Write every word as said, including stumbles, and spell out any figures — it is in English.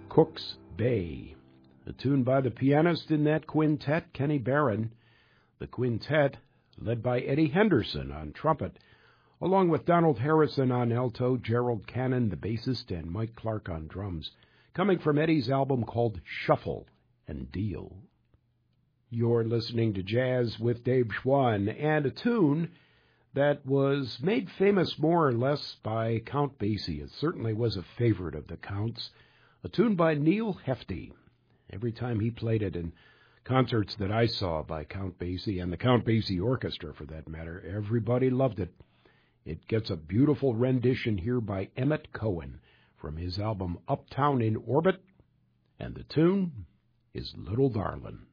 Cook's Bay, a tune by the pianist in that quintet, Kenny Barron. The quintet, led by Eddie Henderson on trumpet, along with Donald Harrison on alto, Gerald Cannon, the bassist, and Mike Clark on drums, coming from Eddie's album called Shuffle and Deal. You're listening to Jazz with Dave Schwann, and a tune that was made famous more or less by Count Basie. It certainly was a favorite of the Count's. A tune by Neil Hefti. Every time he played it in concerts that I saw by Count Basie, and the Count Basie Orchestra for that matter, everybody loved it. It gets a beautiful rendition here by Emmett Cohen from his album Uptown in Orbit, and the tune is Little Darlin'.